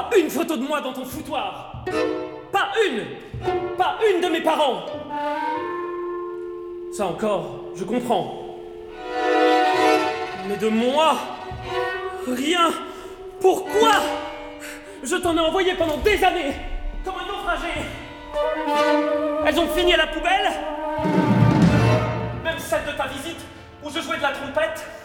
Pas une photo de moi dans ton foutoir. Pas une. Pas une de mes parents. Ça encore, je comprends. Mais de moi, rien. Pourquoi? Je t'en ai envoyé pendant des années, comme un naufragé. Elles ont fini à la poubelle. Même celle de ta visite, où je jouais de la trompette.